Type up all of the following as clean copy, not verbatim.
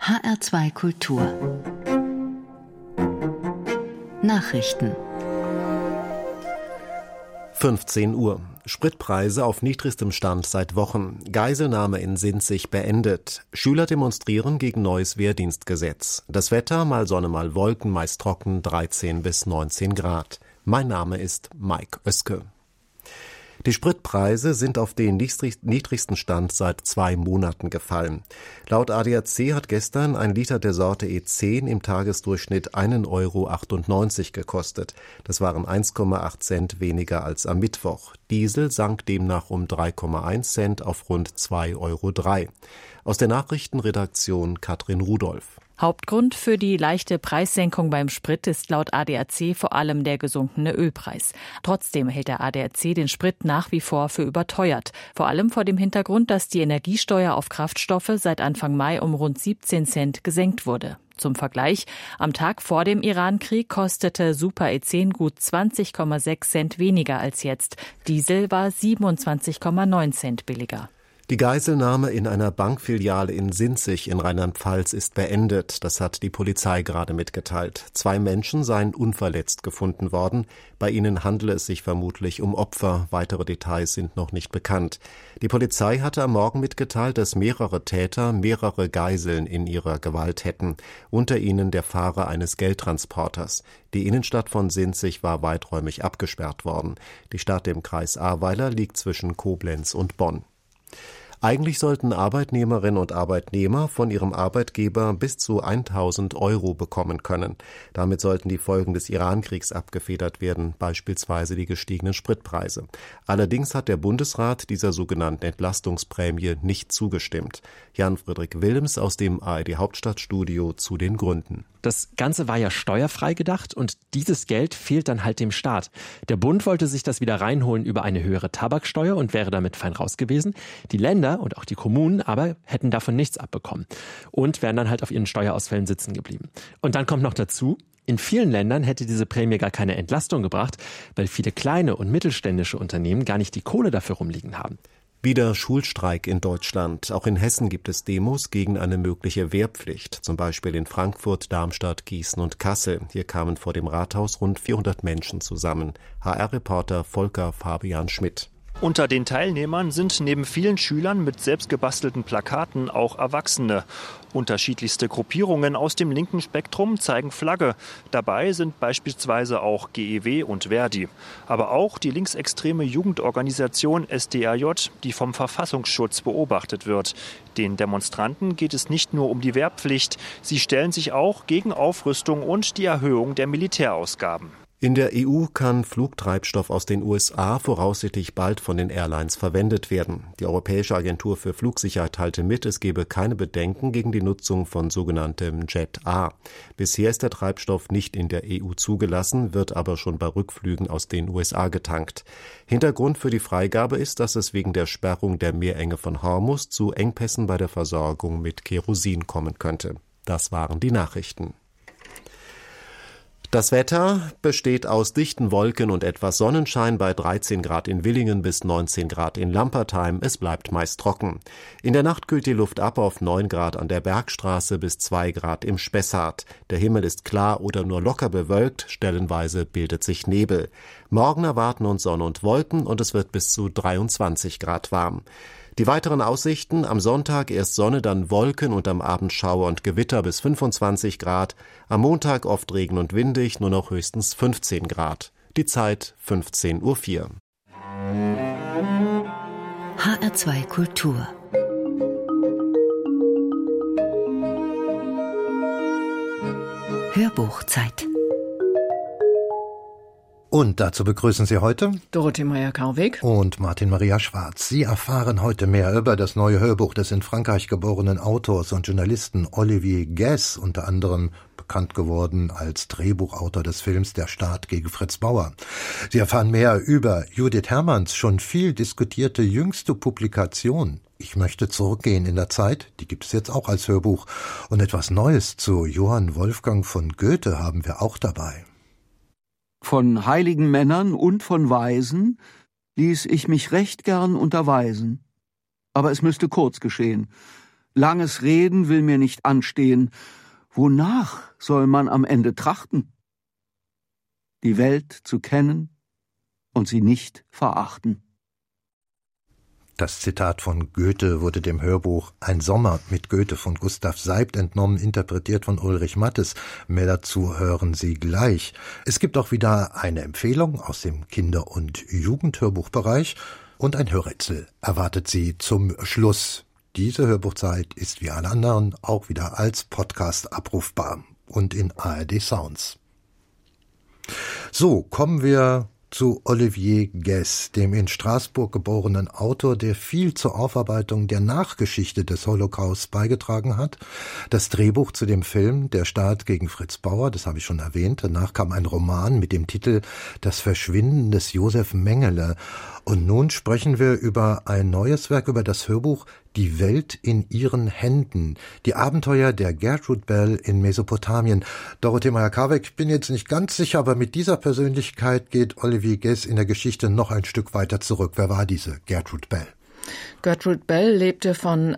HR2 Kultur Nachrichten 15 Uhr. Spritpreise auf niedrigstem Stand seit Wochen. Geiselnahme in Sinzig beendet. Schüler demonstrieren gegen neues Wehrdienstgesetz. Das Wetter, mal Sonne, mal Wolken, meist trocken, 13 bis 19 Grad. Mein Name ist Mike Oeske. Die Spritpreise sind auf den niedrigsten Stand seit 2 Monaten gefallen. Laut ADAC hat gestern ein Liter der Sorte E10 im Tagesdurchschnitt 1,98 € gekostet. Das waren 1,8 Cent weniger als am Mittwoch. Diesel sank demnach um 3,1 Cent auf rund 2,03 €. Aus der Nachrichtenredaktion Katrin Rudolph. Hauptgrund für die leichte Preissenkung beim Sprit ist laut ADAC vor allem der gesunkene Ölpreis. Trotzdem hält der ADAC den Sprit nach wie vor für überteuert. Vor allem vor dem Hintergrund, dass die Energiesteuer auf Kraftstoffe seit Anfang Mai um rund 17 Cent gesenkt wurde. Zum Vergleich, am Tag vor dem Irankrieg kostete Super E10 gut 20,6 Cent weniger als jetzt. Diesel war 27,9 Cent billiger. Die Geiselnahme in einer Bankfiliale in Sinzig in Rheinland-Pfalz ist beendet. Das hat die Polizei gerade mitgeteilt. 2 Menschen seien unverletzt gefunden worden. Bei ihnen handele es sich vermutlich um Opfer. Weitere Details sind noch nicht bekannt. Die Polizei hatte am Morgen mitgeteilt, dass mehrere Täter mehrere Geiseln in ihrer Gewalt hätten. Unter ihnen der Fahrer eines Geldtransporters. Die Innenstadt von Sinzig war weiträumig abgesperrt worden. Die Stadt im Kreis Ahrweiler liegt zwischen Koblenz und Bonn. Eigentlich sollten Arbeitnehmerinnen und Arbeitnehmer von ihrem Arbeitgeber bis zu 1.000 € bekommen können. Damit sollten die Folgen des Irankriegs abgefedert werden, beispielsweise die gestiegenen Spritpreise. Allerdings hat der Bundesrat dieser sogenannten Entlastungsprämie nicht zugestimmt. Jan-Friedrich Wilms aus dem ARD-Hauptstadtstudio zu den Gründen. Das Ganze war ja steuerfrei gedacht und dieses Geld fehlt dann halt dem Staat. Der Bund wollte sich das wieder reinholen über eine höhere Tabaksteuer und wäre damit fein raus gewesen. Die Länder und auch die Kommunen aber hätten davon nichts abbekommen und wären dann halt auf ihren Steuerausfällen sitzen geblieben. Und dann kommt noch dazu, in vielen Ländern hätte diese Prämie gar keine Entlastung gebracht, weil viele kleine und mittelständische Unternehmen gar nicht die Kohle dafür rumliegen haben. Wieder Schulstreik in Deutschland. Auch in Hessen gibt es Demos gegen eine mögliche Wehrpflicht. Zum Beispiel in Frankfurt, Darmstadt, Gießen und Kassel. Hier kamen vor dem Rathaus rund 400 Menschen zusammen. HR-Reporter Volker Fabian Schmidt. Unter den Teilnehmern sind neben vielen Schülern mit selbstgebastelten Plakaten auch Erwachsene. Unterschiedlichste Gruppierungen aus dem linken Spektrum zeigen Flagge. Dabei sind beispielsweise auch GEW und Verdi. Aber auch die linksextreme Jugendorganisation SDAJ, die vom Verfassungsschutz beobachtet wird. Den Demonstranten geht es nicht nur um die Wehrpflicht. Sie stellen sich auch gegen Aufrüstung und die Erhöhung der Militärausgaben. In der EU kann Flugtreibstoff aus den USA voraussichtlich bald von den Airlines verwendet werden. Die Europäische Agentur für Flugsicherheit teilte mit, es gebe keine Bedenken gegen die Nutzung von sogenanntem Jet A. Bisher ist der Treibstoff nicht in der EU zugelassen, wird aber schon bei Rückflügen aus den USA getankt. Hintergrund für die Freigabe ist, dass es wegen der Sperrung der Meerenge von Hormuz zu Engpässen bei der Versorgung mit Kerosin kommen könnte. Das waren die Nachrichten. Das Wetter besteht aus dichten Wolken und etwas Sonnenschein bei 13 Grad in Willingen bis 19 Grad in Lampertheim. Es bleibt meist trocken. In der Nacht kühlt die Luft ab auf 9 Grad an der Bergstraße bis 2 Grad im Spessart. Der Himmel ist klar oder nur locker bewölkt, stellenweise bildet sich Nebel. Morgen erwarten uns Sonne und Wolken und es wird bis zu 23 Grad warm. Die weiteren Aussichten: am Sonntag erst Sonne, dann Wolken und am Abend Schauer und Gewitter bis 25 Grad. Am Montag oft Regen und windig, nur noch höchstens 15 Grad. Die Zeit 15:04 Uhr. HR2 Kultur Hörbuchzeit. Und dazu begrüßen Sie heute Dorothee Meyer-Karweg und Martin Maria Schwarz. Sie erfahren heute mehr über das neue Hörbuch des in Frankreich geborenen Autors und Journalisten Olivier Guess, unter anderem bekannt geworden als Drehbuchautor des Films Der Staat gegen Fritz Bauer. Sie erfahren mehr über Judith Hermanns schon viel diskutierte jüngste Publikation Ich möchte zurückgehen in der Zeit, die gibt es jetzt auch als Hörbuch. Und etwas Neues zu Johann Wolfgang von Goethe haben wir auch dabei. Von heiligen Männern und von Weisen ließ ich mich recht gern unterweisen. Aber es müsste kurz geschehen, Langes Reden will mir nicht anstehen. Wonach soll man am Ende trachten? Die Welt zu kennen und sie nicht verachten. Das Zitat von Goethe wurde dem Hörbuch Ein Sommer mit Goethe von Gustav Seibt entnommen, interpretiert von Ulrich Mattes. Mehr dazu hören Sie gleich. Es gibt auch wieder eine Empfehlung aus dem Kinder- und Jugendhörbuchbereich und ein Hörrätsel erwartet Sie zum Schluss. Diese Hörbuchzeit ist wie alle anderen auch wieder als Podcast abrufbar und in ARD Sounds. So, kommen wir zu Olivier Guess, dem in Straßburg geborenen Autor, der viel zur Aufarbeitung der Nachgeschichte des Holocaust beigetragen hat. Das Drehbuch zu dem Film Der Staat gegen Fritz Bauer, das habe ich schon erwähnt. Danach kam ein Roman mit dem Titel Das Verschwinden des Josef Mengele. Und nun sprechen wir über ein neues Werk, über das Hörbuch Die Welt in ihren Händen. Die Abenteuer der Gertrude Bell in Mesopotamien. Dorothee Meyer-Karbeck, ich bin jetzt nicht ganz sicher, aber mit dieser Persönlichkeit geht Olivier Guess in der Geschichte noch ein Stück weiter zurück. Wer war diese Gertrude Bell? Gertrude Bell lebte von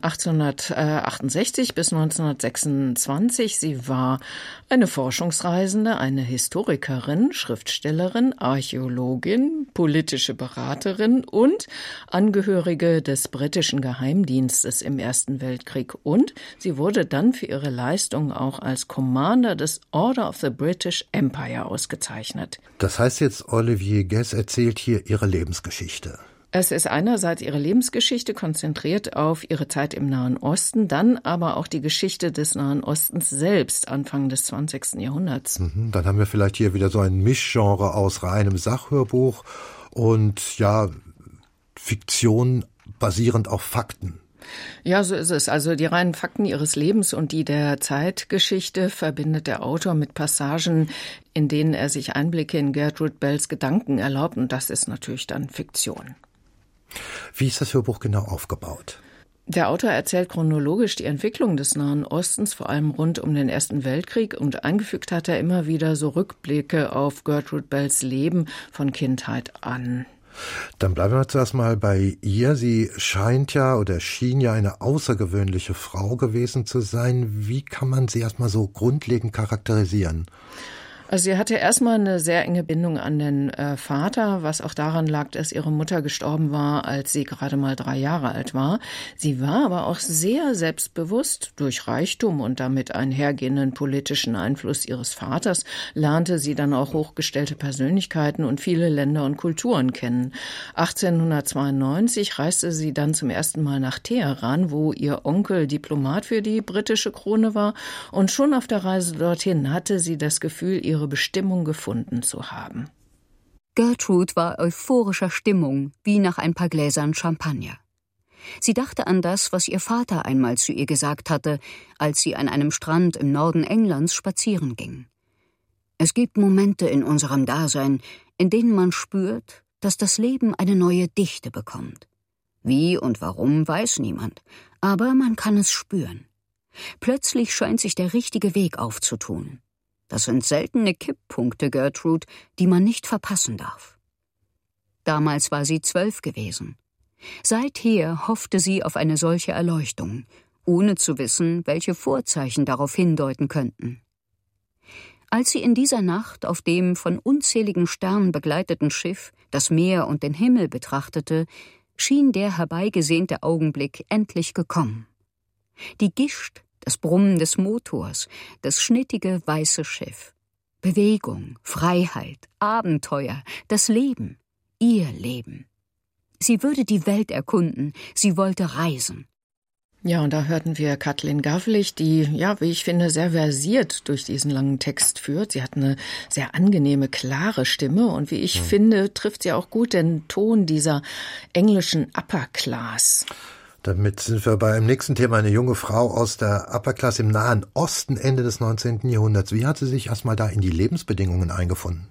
1868 bis 1926. Sie war eine Forschungsreisende, eine Historikerin, Schriftstellerin, Archäologin, politische Beraterin und Angehörige des britischen Geheimdienstes im Ersten Weltkrieg. Und sie wurde dann für ihre Leistung auch als Commander des Order of the British Empire ausgezeichnet. Das heißt jetzt, Olivier Guess erzählt hier ihre Lebensgeschichte. Es ist einerseits ihre Lebensgeschichte, konzentriert auf ihre Zeit im Nahen Osten, dann aber auch die Geschichte des Nahen Ostens selbst, Anfang des 20. Jahrhunderts. Dann haben wir vielleicht hier wieder so ein Mischgenre aus reinem Sachhörbuch und Fiktion basierend auf Fakten. Ja, so ist es. Also die reinen Fakten ihres Lebens und die der Zeitgeschichte verbindet der Autor mit Passagen, in denen er sich Einblicke in Gertrude Bells Gedanken erlaubt. Und das ist natürlich dann Fiktion. Wie ist das Hörbuch genau aufgebaut? Der Autor erzählt chronologisch die Entwicklung des Nahen Ostens, vor allem rund um den Ersten Weltkrieg, und eingefügt hat er immer wieder so Rückblicke auf Gertrude Bells Leben von Kindheit an. Dann bleiben wir zuerst mal bei ihr. Sie schien ja eine außergewöhnliche Frau gewesen zu sein. Wie kann man sie erstmal so grundlegend charakterisieren? Also sie hatte erstmal eine sehr enge Bindung an den Vater, was auch daran lag, dass ihre Mutter gestorben war, als sie gerade mal 3 Jahre alt war. Sie war aber auch sehr selbstbewusst. Durch Reichtum und damit einhergehenden politischen Einfluss ihres Vaters lernte sie dann auch hochgestellte Persönlichkeiten und viele Länder und Kulturen kennen. 1892 reiste sie dann zum ersten Mal nach Teheran, wo ihr Onkel Diplomat für die britische Krone war. Und schon auf der Reise dorthin hatte sie das Gefühl, ihre Bestimmung gefunden zu haben. Gertrude war euphorischer Stimmung, wie nach ein paar Gläsern Champagner. Sie dachte an das, was ihr Vater einmal zu ihr gesagt hatte, als sie an einem Strand im Norden Englands spazieren ging. Es gibt Momente in unserem Dasein, in denen man spürt, dass das Leben eine neue Dichte bekommt. Wie und warum, weiß niemand, aber man kann es spüren. Plötzlich scheint sich der richtige Weg aufzutun. Das sind seltene Kipppunkte, Gertrude, die man nicht verpassen darf. Damals war sie 12 gewesen. Seither hoffte sie auf eine solche Erleuchtung, ohne zu wissen, welche Vorzeichen darauf hindeuten könnten. Als sie in dieser Nacht auf dem von unzähligen Sternen begleiteten Schiff das Meer und den Himmel betrachtete, schien der herbeigesehnte Augenblick endlich gekommen. Die Gischt, das Brummen des Motors, das schnittige weiße Schiff. Bewegung, Freiheit, Abenteuer, das Leben, ihr Leben. Sie würde die Welt erkunden, sie wollte reisen. Ja, und da hörten wir Kathleen Gavlich, die, wie ich finde, sehr versiert durch diesen langen Text führt. Sie hat eine sehr angenehme, klare Stimme und wie ich finde, trifft sie auch gut den Ton dieser englischen Upper Class. Damit sind wir beim nächsten Thema, eine junge Frau aus der Upper Class im Nahen Osten, Ende des 19. Jahrhunderts. Wie hat sie sich erstmal da in die Lebensbedingungen eingefunden?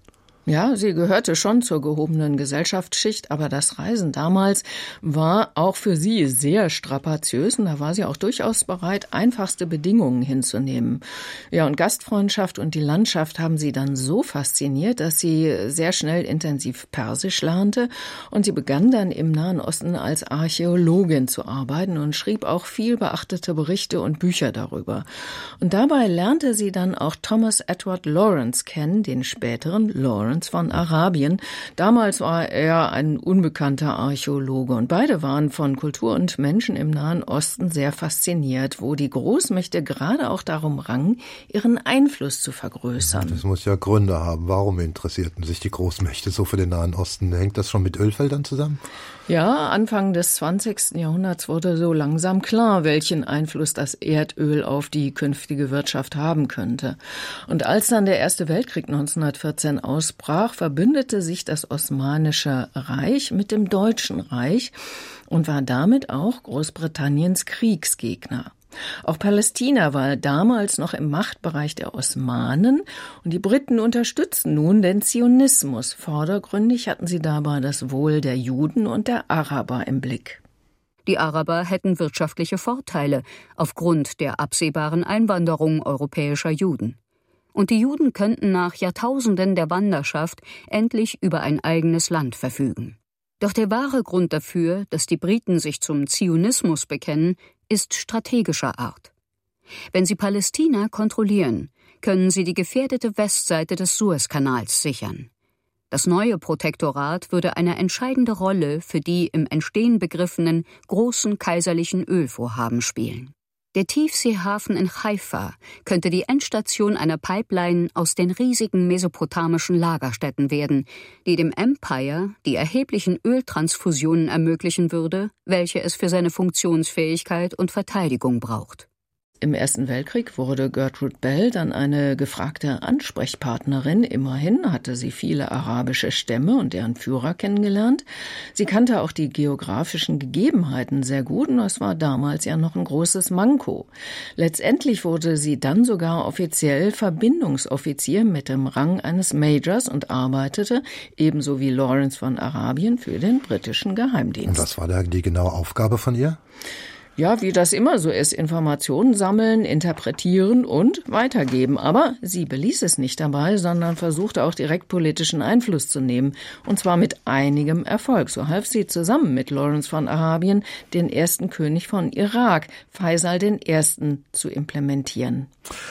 Ja, sie gehörte schon zur gehobenen Gesellschaftsschicht, aber das Reisen damals war auch für sie sehr strapaziös und da war sie auch durchaus bereit, einfachste Bedingungen hinzunehmen. Ja, und Gastfreundschaft und die Landschaft haben sie dann so fasziniert, dass sie sehr schnell intensiv Persisch lernte und sie begann dann im Nahen Osten als Archäologin zu arbeiten und schrieb auch viel beachtete Berichte und Bücher darüber. Und dabei lernte sie dann auch Thomas Edward Lawrence kennen, den späteren Lawrence von Arabien. Damals war er ein unbekannter Archäologe und beide waren von Kultur und Menschen im Nahen Osten sehr fasziniert, wo die Großmächte gerade auch darum rangen, ihren Einfluss zu vergrößern. Das muss ja Gründe haben. Warum interessierten sich die Großmächte so für den Nahen Osten? Hängt das schon mit Ölfeldern zusammen? Ja, Anfang des 20. Jahrhunderts wurde so langsam klar, welchen Einfluss das Erdöl auf die künftige Wirtschaft haben könnte. Und als dann der Erste Weltkrieg 1914 ausbrach, verbündete sich das Osmanische Reich mit dem Deutschen Reich und war damit auch Großbritanniens Kriegsgegner. Auch Palästina war damals noch im Machtbereich der Osmanen und die Briten unterstützten nun den Zionismus. Vordergründig hatten sie dabei das Wohl der Juden und der Araber im Blick. Die Araber hätten wirtschaftliche Vorteile aufgrund der absehbaren Einwanderung europäischer Juden. Und die Juden könnten nach Jahrtausenden der Wanderschaft endlich über ein eigenes Land verfügen. Doch der wahre Grund dafür, dass die Briten sich zum Zionismus bekennen, ist strategischer Art. Wenn sie Palästina kontrollieren, können sie die gefährdete Westseite des Suezkanals sichern. Das neue Protektorat würde eine entscheidende Rolle für die im Entstehen begriffenen großen kaiserlichen Ölvorhaben spielen. Der Tiefseehafen in Haifa könnte die Endstation einer Pipeline aus den riesigen mesopotamischen Lagerstätten werden, die dem Empire die erheblichen Öltransfusionen ermöglichen würde, welche es für seine Funktionsfähigkeit und Verteidigung braucht. Im Ersten Weltkrieg wurde Gertrude Bell dann eine gefragte Ansprechpartnerin. Immerhin hatte sie viele arabische Stämme und deren Führer kennengelernt. Sie kannte auch die geografischen Gegebenheiten sehr gut und das war damals ja noch ein großes Manko. Letztendlich wurde sie dann sogar offiziell Verbindungsoffizier mit dem Rang eines Majors und arbeitete, ebenso wie Lawrence von Arabien, für den britischen Geheimdienst. Und was war da die genaue Aufgabe von ihr? Ja, wie das immer so ist, Informationen sammeln, interpretieren und weitergeben. Aber sie beließ es nicht dabei, sondern versuchte auch direkt politischen Einfluss zu nehmen. Und zwar mit einigem Erfolg. So half sie zusammen mit Lawrence von Arabien, den ersten König von Irak, Faisal I., zu implementieren.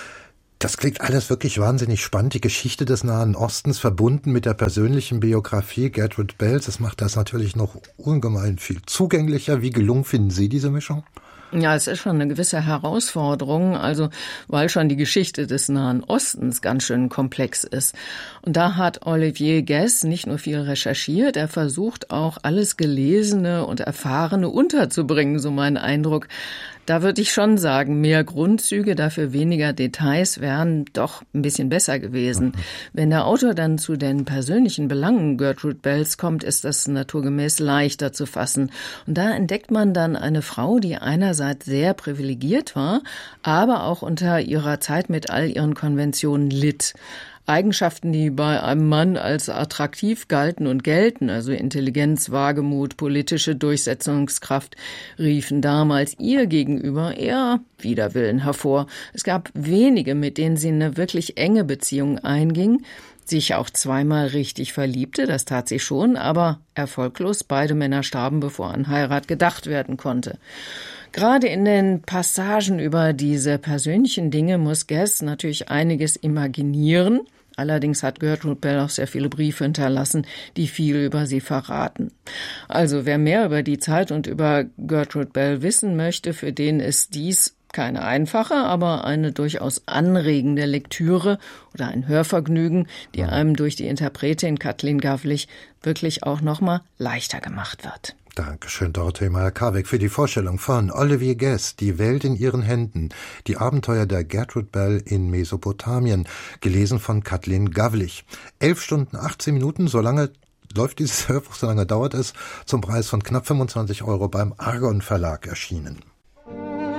Das klingt alles wirklich wahnsinnig spannend. Die Geschichte des Nahen Ostens verbunden mit der persönlichen Biografie Gertrude Bells. Das macht das natürlich noch ungemein viel zugänglicher. Wie gelungen finden Sie diese Mischung? Ja, es ist schon eine gewisse Herausforderung, also weil schon die Geschichte des Nahen Ostens ganz schön komplex ist. Und da hat Olivier Guess nicht nur viel recherchiert, er versucht auch alles Gelesene und Erfahrene unterzubringen, so mein Eindruck. Da würde ich schon sagen, mehr Grundzüge, dafür weniger Details wären doch ein bisschen besser gewesen. Wenn der Autor dann zu den persönlichen Belangen Gertrude Bells kommt, ist das naturgemäß leichter zu fassen. Und da entdeckt man dann eine Frau, die einerseits sehr privilegiert war, aber auch unter ihrer Zeit mit all ihren Konventionen litt. Eigenschaften, die bei einem Mann als attraktiv galten und gelten, also Intelligenz, Wagemut, politische Durchsetzungskraft, riefen damals ihr gegenüber eher Widerwillen hervor. Es gab wenige, mit denen sie eine wirklich enge Beziehung einging, sich auch zweimal richtig verliebte, das tat sie schon, aber erfolglos. Beide Männer starben, bevor an Heirat gedacht werden konnte. Gerade in den Passagen über diese persönlichen Dinge muss Guess natürlich einiges imaginieren. Allerdings hat Gertrude Bell auch sehr viele Briefe hinterlassen, die viel über sie verraten. Also wer mehr über die Zeit und über Gertrude Bell wissen möchte, für den ist dies keine einfache, aber eine durchaus anregende Lektüre oder ein Hörvergnügen, die einem durch die Interpretin Kathleen Gavlich wirklich auch nochmal leichter gemacht wird. Dankeschön, Dorothee Meyer-Karweg, für die Vorstellung von Olivier Guess, Die Welt in ihren Händen, die Abenteuer der Gertrude Bell in Mesopotamien, gelesen von Kathleen Gavlich. 11 Stunden, 18 Minuten, so lange läuft dieses Hörbuch, so lange dauert es, zum Preis von knapp 25 € beim Argon Verlag erschienen.